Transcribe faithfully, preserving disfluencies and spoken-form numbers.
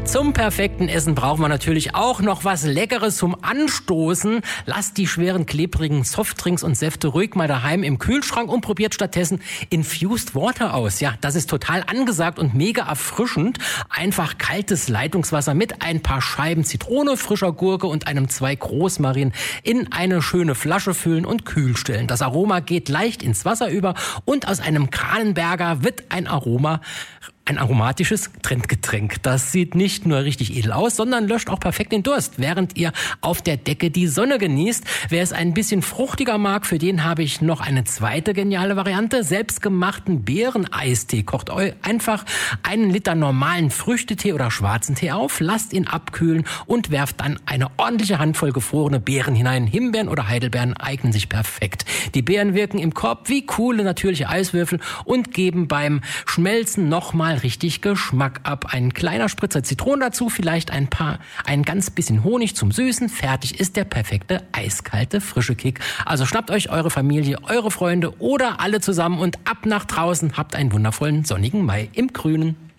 Zum perfekten Essen brauchen wir natürlich auch noch was Leckeres zum Anstoßen. Lasst die schweren, klebrigen Softdrinks und Säfte ruhig mal daheim im Kühlschrank und probiert stattdessen Infused Water aus. Ja, das ist total angesagt und mega erfrischend. Einfach kaltes Leitungswasser mit ein paar Scheiben Zitrone, frischer Gurke und einem Zweig Rosmarin in eine schöne Flasche füllen und kühl stellen. Das Aroma geht leicht ins Wasser über und aus einem Kranenberger wird ein Aroma Ein aromatisches Trendgetränk. Das sieht nicht nur richtig edel aus, sondern löscht auch perfekt den Durst, während ihr auf der Decke die Sonne genießt. Wer es ein bisschen fruchtiger mag, für den habe ich noch eine zweite geniale Variante. Selbstgemachten Beereneistee. Kocht euch einfach einen Liter normalen Früchtetee oder schwarzen Tee auf, lasst ihn abkühlen und werft dann eine ordentliche Handvoll gefrorene Beeren hinein. Himbeeren oder Heidelbeeren eignen sich perfekt. Die Beeren wirken im Korb wie coole natürliche Eiswürfel und geben beim Schmelzen nochmal richtig Geschmack ab. Ein kleiner Spritzer Zitronen dazu, vielleicht ein paar, ein ganz bisschen Honig zum Süßen. Fertig ist der perfekte, eiskalte, frische Kick. Also schnappt euch eure Familie, eure Freunde oder alle zusammen und ab nach draußen. Habt einen wundervollen, sonnigen Mai im Grünen.